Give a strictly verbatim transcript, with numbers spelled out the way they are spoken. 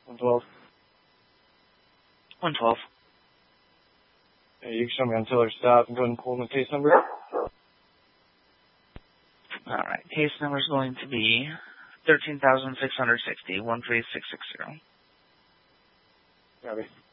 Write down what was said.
one twelve. one twelve. Yeah, you can show me until or stop and go ahead and pull in the case number. All right. Case number is going to be thirteen thousand six hundred sixty, one three six six zero. Copy.